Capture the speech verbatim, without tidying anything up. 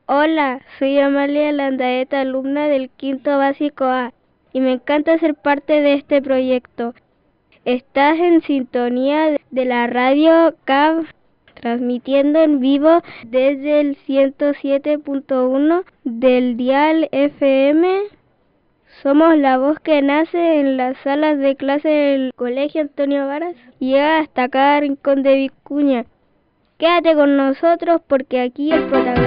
Hola, soy Amalia Landaeta, alumna del quinto básico A, y me encanta ser parte de este proyecto. Estás en sintonía de la radio C A B, transmitiendo en vivo desde el ciento siete punto uno del dial F M. Somos la voz que nace en las salas de clase del Colegio Antonio Varas y llega hasta cada rincón de Vicuña. Quédate con nosotros porque aquí el protagonista